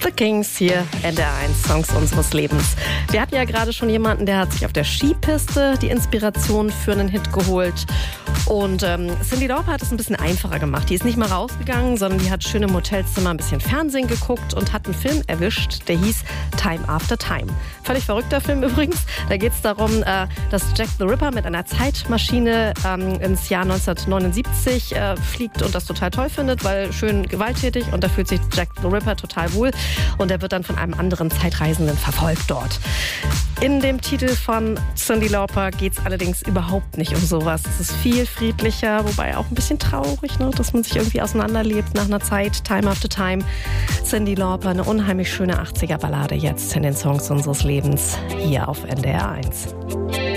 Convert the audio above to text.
The Kings hier, NDR1 Songs unseres Lebens. Wir hatten ja gerade schon jemanden, der hat sich auf der Skipiste die Inspiration für einen Hit geholt. Und Cyndi Lauper hat es ein bisschen einfacher gemacht. Die ist nicht mal rausgegangen, sondern die hat schön im Hotelzimmer ein bisschen Fernsehen geguckt und hat einen Film erwischt, der hieß Time After Time. Völlig verrückter Film übrigens. Da geht es darum, dass Jack the Ripper mit einer Zeitmaschine ins Jahr 1979 fliegt und das total toll findet, weil schön gewalttätig, und da fühlt sich Jack the Ripper total wohl und er wird dann von einem anderen Zeitreisenden verfolgt dort. In dem Titel von Cyndi Lauper geht es allerdings überhaupt nicht um sowas. Es ist viel friedlicher, wobei auch ein bisschen traurig, ne, dass man sich irgendwie auseinanderlebt nach einer Zeit, Time After Time. Cyndi Lauper, eine unheimlich schöne 80er-Ballade jetzt in den Songs unseres Lebens, hier auf NDR1.